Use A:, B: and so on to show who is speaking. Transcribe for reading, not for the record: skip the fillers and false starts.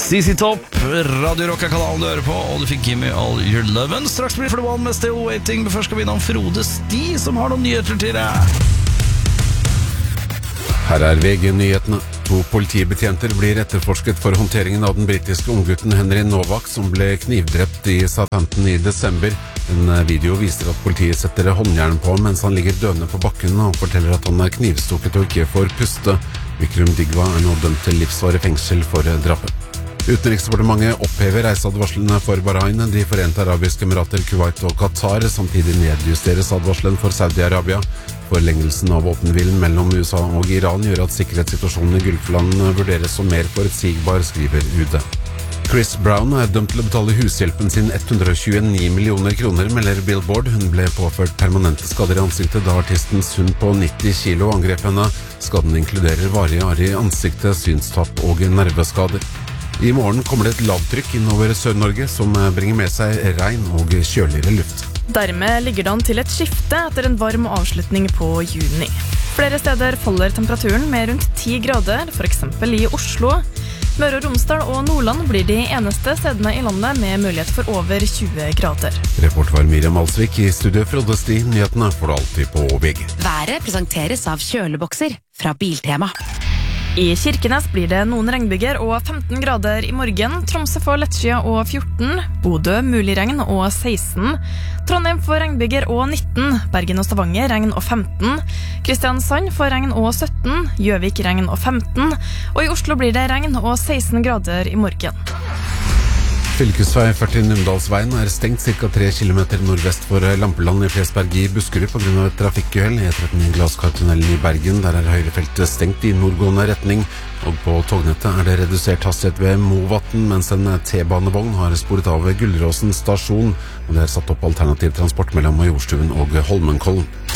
A: CC Top, Radio Rock er kanalen du hører på, og du fikk Gimme All Your Lovin'. Straks blir det for det vann med Still Waiting, men først skal vi innom Frode Sti, som har noen nyheter til deg.
B: Her er VG-nyhetene. 2 politibetjenter blir etterforsket for håndteringen av den britiske unggutten Henry Novak, som ble knivdrept i Southampton i desember. En video viser at politiet setter håndjern på mens han ligger døende på bakken og forteller at han er knivstukket og ikke får puste. Vikram Digwa er nå dømt til livsvarig fengsel for drapet. Utenriksdepartementet opphever reiseadvarslene for Bahrain, De forente arabiske emirater, Kuwait og Qatar. Samtidig nedjusteres advarselen for Saudi-Arabia. Forlengelsen av våpenhvilen mellom USA og Iran gjør at sikkerhetssituasjonen i Gulflandene vurderes som mer forutsigbar, skriver UD. Chris Brown er dømt til å betale hushjelpen sin 129 millioner kroner, melder Billboard. Hun ble påført permanente skader i ansiktet da artistens hund på 90 kilo angrep henne. Skaden inkluderer varige arr i ansiktet, synstapp og nerveskader. I morgen kommer det et lavtrykk innover Sør-Norge som bringer med seg regn og kjøligere luft.
C: Dermed ligger det an til et skifte etter en varm avslutning på juni. Flere steder faller temperaturen med rundt 10 grader, for eksempel i Oslo. Møre og Romsdal og Nordland blir de eneste stedene i landet med mulighet for over 20 grader.
B: Reporter var Miriam Alsvik. I studio Frode Sti. Nyhetene får du alltid på VG.
D: Været presenteres av kjølebokser fra Biltema.
C: I Kirkenes blir det noen regnbyger og 15 grader i morgen. Tromsø får lettskyet og 14. Bodø mulig regn og 16. Trondheim får regnbyger og 19. Bergen og Stavanger regn og 15. Kristiansand får regn og 17. Gjøvik regn og 15. Og i Oslo blir det regn og 16 grader i morgen.
B: Fylkesvei 40 Numedalsveien er stengt ca. 3 km nordvest for Lampeland i Flesberg i Buskerud på grunn av et trafikkuhell. E13 i Glaskartunnelen i Bergen, der er høyrefeltet stengt i nordgående retning. Og på tognettet er det redusert hastighet ved Movatn, mens en T-banevogn har sporet av Gullråsen stasjon. Og det er satt opp alternativ transport mellom Majorstuen og Holmenkollen.